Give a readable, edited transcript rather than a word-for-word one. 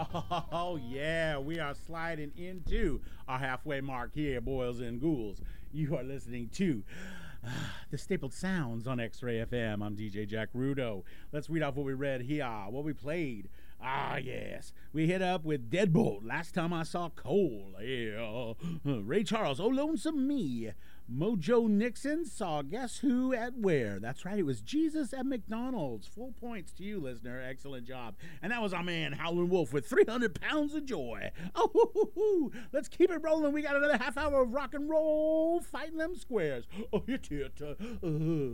Oh, yeah, we are sliding into our halfway mark here, boys and ghouls. You are listening to the Stapled Sounds on X-Ray FM. I'm DJ Jack Rudo. Let's read off what we read here, what we played. Ah, yes. We hit up with Deadbolt, Last Time I Saw Cole. Yeah. Ray Charles, Oh Lonesome Me. Mojo Nixon saw Guess Who at Where. That's right, it was Jesus at McDonald's. Full points to you, listener. Excellent job. And that was our man, Howlin' Wolf, with 300 pounds of joy. Oh, hoo, hoo, hoo. Let's keep it rolling. We got another half hour of rock and roll fighting them squares. Oh, you